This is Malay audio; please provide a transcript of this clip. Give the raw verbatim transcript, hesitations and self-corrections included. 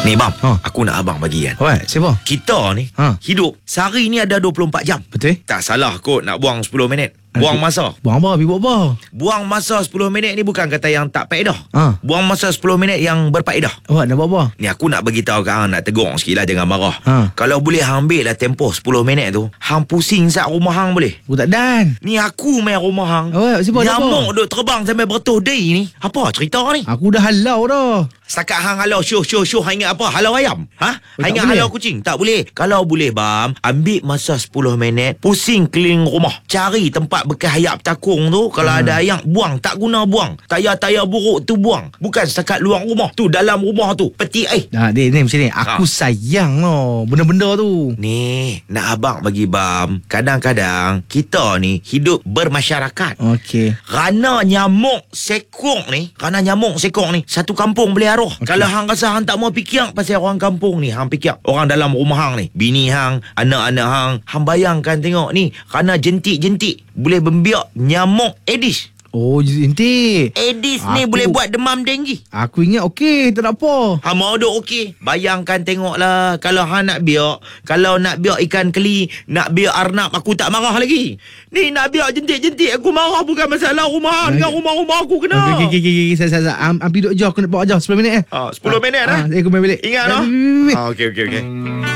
Ni bang, Ha. aku nak abang bagi kan. Alright, siapa? Kita ni Ha. hidup sehari ni ada dua puluh empat jam. Betul? Tak salah kot nak buang sepuluh minit. Buang masa. Buang apa? Habis buat apa? Buang masa sepuluh minit ni bukan kata yang tak faedah. Ha. Buang masa sepuluh minit yang berfaedah. Awak nak buat apa? Ni aku nak bagi tahu kat hang, nak tegur sikit lah, jangan marah. Ha. Kalau boleh hang ambil lah tempoh sepuluh minit tu, hang pusing sat rumah hang boleh. Aku tak dan. Ni aku main rumah hang. Awak siapa? Ada apa? Nyamuk duk terbang sampai beratus day ni. Apa cerita ni? Aku dah halau dah. Setakat hang halau syuh syuh syuh, hang ingat apa? Halau ayam? Ha? Oh, Hang tak ingat boleh? halau kucing? Tak boleh. Kalau boleh bam, ambil masa sepuluh minit, pusing keliling rumah. Cari tempat bekas hayap takung tu. Kalau Hmm. ada ayam, buang. Tak guna buang. Tayar-tayar buruk tu buang. Bukan setakat luar rumah. Tu dalam rumah tu. Peti air. Dah, ni, ni macam ni. Aku Ha. sayang tau benda-benda tu. Ni, nak abang bagi bam. Kadang-kadang, kita ni hidup bermasyarakat. Okey. Kerana nyamuk sekong ni, kerana nyamuk sekong ni, satu kampung boleh aruh. Okey. Kalau hang rasa hang tak mau fikir pasal orang kampung ni, hang fikir orang dalam rumah hang ni, bini hang, anak-anak hang. Hang bayangkan tengok ni, kerana jentik-jentik boleh membiak nyamuk Aedes. Oh, inti. Aedes ni Aku- boleh buat demam denggi. Aku ingat okey, tak ada apa. Hang mau duk okey. Bayangkan tengoklah, kalau hang nak biak, kalau nak biak ikan keli, nak biak arnab, aku tak marah lagi. Ni nak biak jentik-jentik, aku marah bukan masalah rumah hang dengan rumah-rumah aku kena. Okey, okey, okey, okey. Saya, saya, saya. Am, ambil duduk je. Aku nak bawa je sepuluh minit eh. Ah, sepuluh minit ah. eh? Eh, aku main balik. Ingat Dah, noh? wait, wait, wait. Ah, okey okey okey.